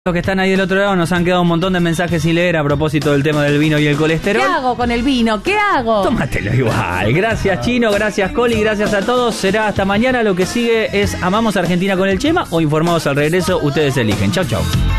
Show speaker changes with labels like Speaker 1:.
Speaker 1: Los que están ahí del otro lado nos han quedado un montón de mensajes sin leer a propósito del tema del vino y el colesterol.
Speaker 2: ¿Qué hago con el vino? ¿Qué hago?
Speaker 1: Tómatelo igual. Gracias Chino, gracias Coli, gracias a todos. Será hasta mañana. Lo que sigue es ¿Amamos a Argentina con el Chema o Informados al regreso? Ustedes eligen. Chau, chau.